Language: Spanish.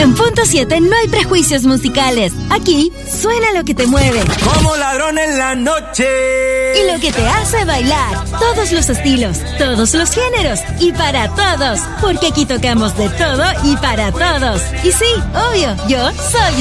En Punto 7 no hay prejuicios musicales. Aquí suena lo que te mueve. Como ladrón en la noche. Y lo que te hace bailar. Todos los estilos, todos los géneros y para todos. Porque aquí tocamos de todo y para todos. Y sí, obvio, yo soy